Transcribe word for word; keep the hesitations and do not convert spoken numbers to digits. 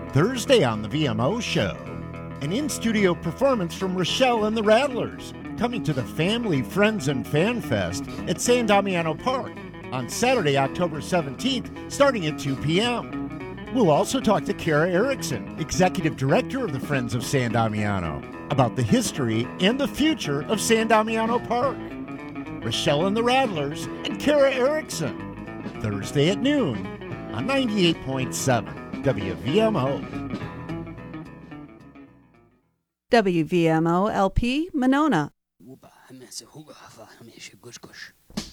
Thursday on the V M O Show, an in-studio performance from Rochelle and the Rattlers, coming to the Family, Friends, and Fan Fest at San Damiano Park on Saturday, October seventeenth, starting at two p.m. We'll also talk to Kara Erickson, Executive Director of the Friends of San Damiano, about the history and the future of San Damiano Park. Rochelle and the Rattlers and Kara Erickson, Thursday at noon on ninety-eight point seven W V M O. W V M O L P Monona.